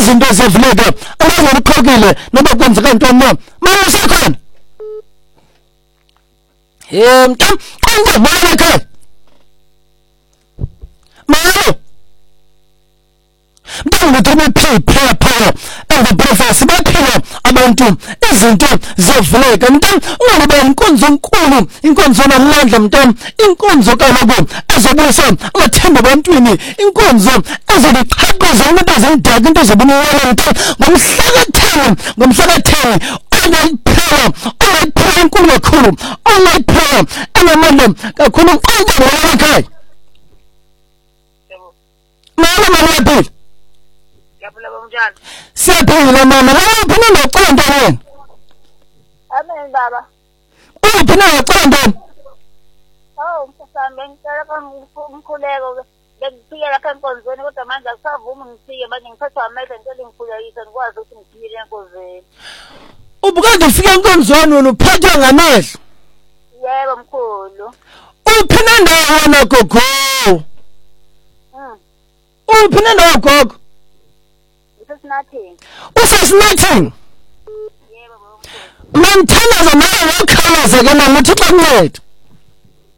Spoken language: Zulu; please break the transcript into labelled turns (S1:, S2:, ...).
S1: izinto ziyavuleka angaze ukhokile noba kwenzeka ntoni na mama usekhona mntam konke mama ekhaya mama Mntangu phepha evaprofesi baphila abantu izinto ziyavuleka mntangu ungabe inkonzo enkulu inkonzo namandla mntangu inkonzo kaloku ezobuyisa amathemba ebantwini inkonzo ezokuqhaqhaza umuntu ezindaka into ezobuniyela mntangu ngomhla ka-10 ongayiphela enkulu kakhulu ongayiphela enamandla kakhulu konke mama ekhaya mama yaphila siyaphila mama uphina nocela ntoni
S2: Amen baba.
S1: Uphina nocela ntoni
S2: Mfasami bengicela umkhuleko bengifike lapha enkonzweni kodwa manje akusavumi ngifike manje ngiphathwa amehlo ngicela ngikhulekise ngikwazi ukuthi ngiphile enkonzweni.
S1: Ubukade ufika enkonzweni wena uphathwa ngamehlo
S2: Yebo mkhulu.
S1: Uphina ndawo wena gogo Uphina ndawo gogo Usasinathing.
S2: Yebo baba.
S1: Mamthalaza nawe ukhalaza ke mama uthi xa kunceda.